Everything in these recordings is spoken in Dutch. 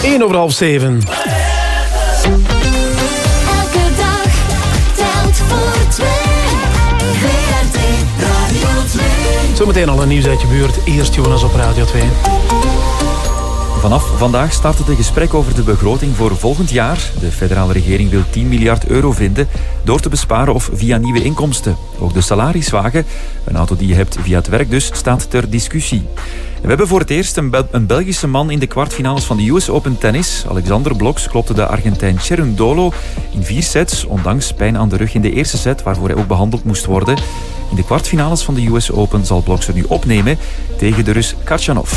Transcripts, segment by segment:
7:01. Elke dag telt voor twee. VRT Radio 2. Zometeen al een nieuws uit je buurt. Eerst Jonas op Radio 2. Vanaf vandaag starten de gesprekken over de begroting voor volgend jaar. De federale regering wil 10 miljard euro vinden door te besparen of via nieuwe inkomsten. Ook de salariswagen, een auto die je hebt via het werk dus, staat ter discussie. We hebben voor het eerst een Belgische man in de kwartfinales van de US Open tennis. Alexander Bloks klopte de Argentijn Cerundolo in 4 sets, ondanks pijn aan de rug in de eerste set, waarvoor hij ook behandeld moest worden. In de kwartfinales van de US Open zal Bloks er nu opnemen tegen de Rus Khachanov.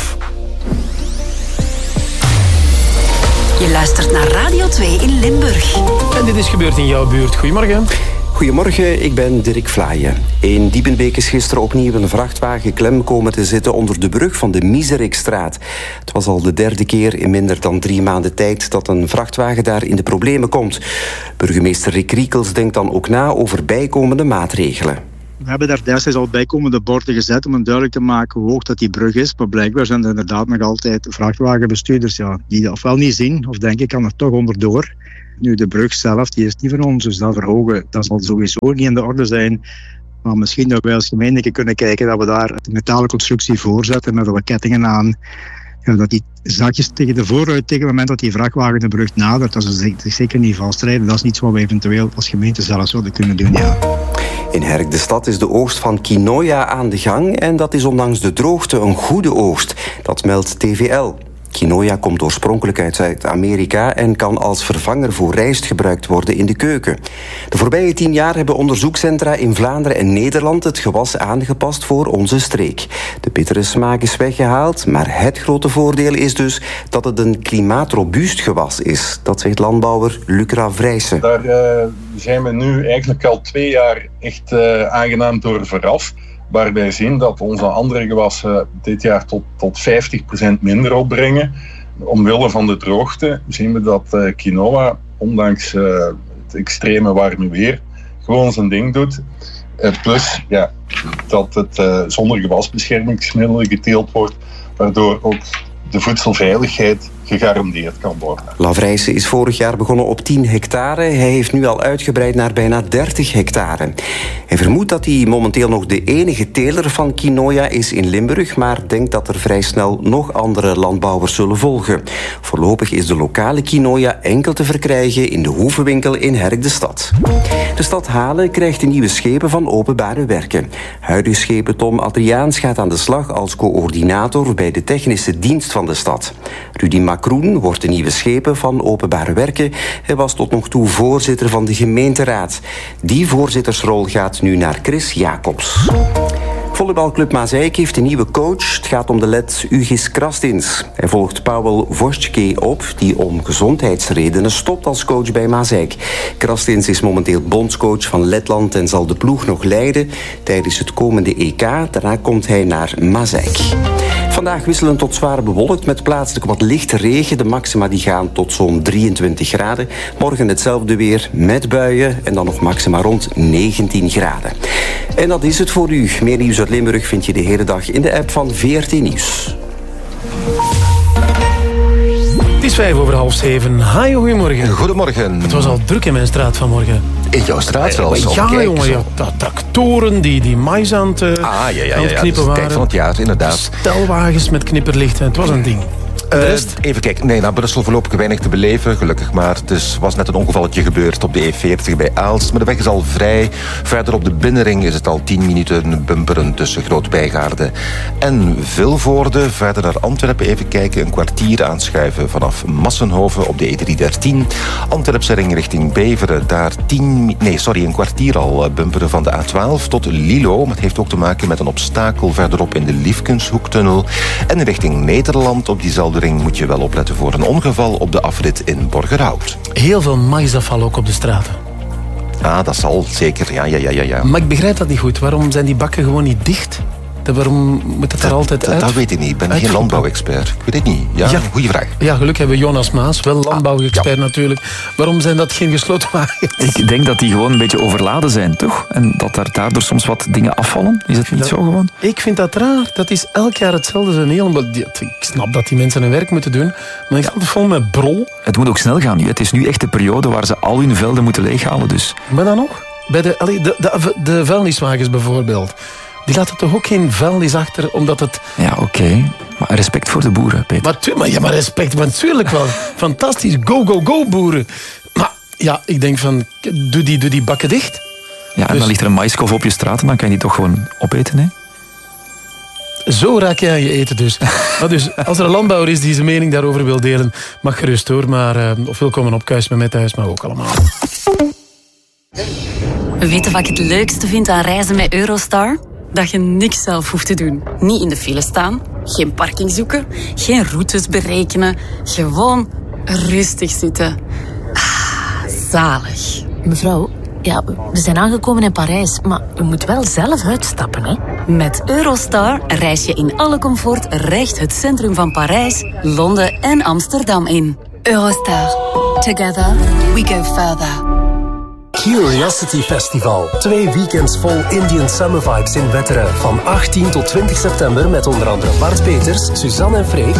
Je luistert naar Radio 2 in Limburg. En dit is gebeurd in jouw buurt. Goedemorgen. Goedemorgen, ik ben Dirk Vlaaien. In Diepenbeek is gisteren opnieuw een vrachtwagen klem komen te zitten onder de brug van de Miserikstraat. Het was al de 3e keer in minder dan 3 maanden tijd dat een vrachtwagen daar in de problemen komt. Burgemeester Rick Riekels denkt dan ook na over bijkomende maatregelen. We hebben daar destijds al bijkomende borden gezet om duidelijk te maken hoe hoog dat die brug is. Maar blijkbaar zijn er inderdaad nog altijd vrachtwagenbestuurders die dat ofwel niet zien, of denken kan er toch onderdoor. Nu, de brug zelf, die is niet van ons, dus dat verhogen, dat zal sowieso niet in de orde zijn. Maar misschien dat wij als gemeente kunnen kijken dat we daar de metalen constructie voorzetten met wat kettingen aan. Ja, dat die zakjes tegen de voorruit, tegen het moment dat die vrachtwagen de brug nadert, dat ze zeker niet vastrijden. Dat is niet wat we eventueel als gemeente zelf zouden kunnen doen, ja. In Herk de Stad is de oogst van quinoa aan de gang en dat is ondanks de droogte een goede oogst. Dat meldt TVL. Quinoa komt oorspronkelijk uit Zuid-Amerika en kan als vervanger voor rijst gebruikt worden in de keuken. De voorbije 10 jaar hebben onderzoekscentra in Vlaanderen en Nederland het gewas aangepast voor onze streek. De bittere smaak is weggehaald, maar het grote voordeel is dus dat het een klimaatrobuust gewas is. Dat zegt landbouwer Luc Ravrijsen. Daar zijn we nu eigenlijk al 2 jaar echt aangenaam door vooraf. Waar wij zien dat onze andere gewassen dit jaar tot 50% minder opbrengen. Omwille van de droogte zien we dat quinoa, ondanks het extreme warme weer, gewoon zijn ding doet. Plus dat het zonder gewasbeschermingsmiddelen geteeld wordt, waardoor ook de voedselveiligheid gegarandeerd kan worden. Lavrijsen is vorig jaar begonnen op 10 hectare. Hij heeft nu al uitgebreid naar bijna 30 hectare. Hij vermoedt dat hij momenteel nog de enige teler van quinoa is in Limburg, maar denkt dat er vrij snel nog andere landbouwers zullen volgen. Voorlopig is de lokale quinoa enkel te verkrijgen in de hoevenwinkel in Herk de Stad. De stad Halen krijgt de nieuwe schepen van openbare werken. Huidige schepen Tom Adriaans gaat aan de slag als coördinator bij de technische dienst van de stad. Rudy Macroen wordt de nieuwe schepen van openbare werken. Hij was tot nog toe voorzitter van de gemeenteraad. Die voorzittersrol gaat nu naar Chris Jacobs. Volleybalclub Mazeik heeft een nieuwe coach. Het gaat om de Let Ugis Krastins. Hij volgt Pavel Voschke op, die om gezondheidsredenen stopt als coach bij Mazeik. Krastins is momenteel bondscoach van Letland en zal de ploeg nog leiden tijdens het komende EK. Daarna komt hij naar Mazeik. Vandaag wisselend tot zwaar bewolkt met plaatselijk wat lichte regen. De maxima die gaan tot zo'n 23 graden. Morgen hetzelfde weer met buien en dan nog maxima rond 19 graden. En dat is het voor u. Meer nieuws uit Limburg vind je de hele dag in de app van VRT Nieuws. Het is 6:05. Hi, goedemorgen. Goedemorgen. Het was al druk in mijn straat vanmorgen. In jouw straat zelfs? Ja, jongen. Ja, tractoren die mais aan het knippen waren. Tijd van het jaar, inderdaad. Stelwagens met knipperlichten. Het was een ding. Even kijken. Nee, naar Brussel voorlopig weinig te beleven, gelukkig maar. Het was net een ongevalletje gebeurd op de E40 bij Aalst. Maar de weg is al vrij. Verder op de binnenring is het al 10 minuten bumperen tussen Groot-Bijgaarde en Vilvoorde. Verder naar Antwerpen even kijken. Een kwartier aanschuiven vanaf Massenhoven op de E313. Antwerpse ring richting Beveren. Daar een kwartier al bumperen van de A12 tot Lilo. Maar het heeft ook te maken met een obstakel verderop in de Liefkenshoektunnel. En richting Nederland op diezelfde ring moet je wel opletten voor een ongeval op de afrit in Borgerhout. Heel veel maisafval ook op de straten. Ah, dat zal zeker. Ja. Maar ik begrijp dat niet goed. Waarom zijn die bakken gewoon niet dicht? Waarom moet het er altijd uit? Dat weet ik niet. Ik ben geen landbouwexpert. Ik weet het niet. Ja, goede vraag. Ja, gelukkig hebben we Jonas Maas, wel landbouwexpert natuurlijk. Waarom zijn dat geen gesloten wagens? Ik denk dat die gewoon een beetje overladen zijn, toch? En dat er daardoor soms wat dingen afvallen. Is het niet zo gewoon? Ik vind dat raar. Dat is elk jaar hetzelfde. Ik snap dat die mensen hun werk moeten doen, maar ik ga het vol met brol. Het moet ook snel gaan nu. Het is nu echt de periode waar ze al hun velden moeten leeghalen. Dus. Maar dan nog? Bij de vuilniswagens bijvoorbeeld. Die laten toch ook geen vuilnis achter, omdat het... Ja, oké. Maar respect voor de boeren, Peter. Maar respect, maar natuurlijk wel. Fantastisch. Go, go, go, boeren. Maar ja, ik denk van, doe die bakken dicht. Ja, en dan ligt er een maïskof op je straat en dan kan je die toch gewoon opeten, hè? Zo raak je aan je eten dus. Maar dus, als er een landbouwer is die zijn mening daarover wil delen, mag gerust hoor. Maar of wil komen opkuisen met mij thuis, maar ook allemaal. Weet je wat ik het leukste vind aan reizen met Eurostar? Dat je niks zelf hoeft te doen. Niet in de file staan, geen parking zoeken, geen routes berekenen. Gewoon rustig zitten. Zalig. Mevrouw, ja, we zijn aangekomen in Parijs, maar u moet wel zelf uitstappen, hè? Met Eurostar reis je in alle comfort recht het centrum van Parijs, Londen en Amsterdam in. Eurostar. Together we go further. Curiosity Festival. 2 weekends vol Indian Summer Vibes in Wetteren. Van 18 tot 20 september met onder andere Bart Peters, Suzanne en Freek.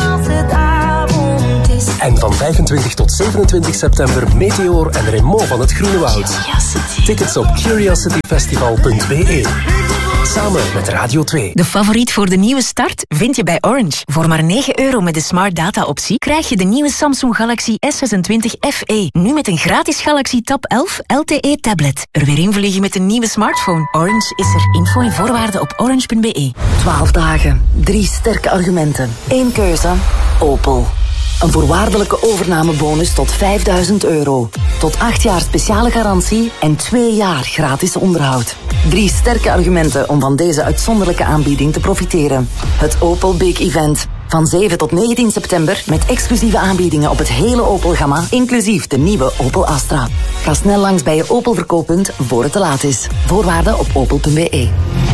En van 25 tot 27 september Meteor en Raymond van het Groene Woud. Tickets op curiosityfestival.be. Samen met Radio 2. De favoriet voor de nieuwe start vind je bij Orange. Voor maar €9 met de Smart Data optie krijg je de nieuwe Samsung Galaxy S26 FE. Nu met een gratis Galaxy Tab 11 LTE tablet. Er weer invliegen met een nieuwe smartphone. Orange is er. Info en voorwaarden op orange.be. 12 dagen, 3 sterke argumenten. 1 keuze, Opel. Een voorwaardelijke overnamebonus tot €5.000. Tot 8 jaar speciale garantie en 2 jaar gratis onderhoud. 3 sterke argumenten om van deze uitzonderlijke aanbieding te profiteren. Het Opel Big Event. Van 7 tot 19 september met exclusieve aanbiedingen op het hele Opel-gamma, inclusief de nieuwe Opel Astra. Ga snel langs bij je Opel verkooppunt voor het te laat is. Voorwaarden op opel.be.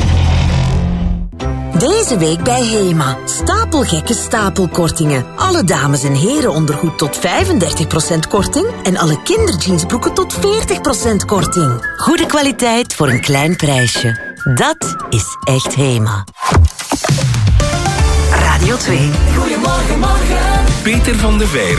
Deze week bij HEMA. Stapelgekke stapelkortingen. Alle dames- en herenondergoed tot 35% korting. En alle kinderjeansbroeken tot 40% korting. Goede kwaliteit voor een klein prijsje. Dat is echt HEMA. Radio 2. Goedemorgen, morgen. Peter van de Veire.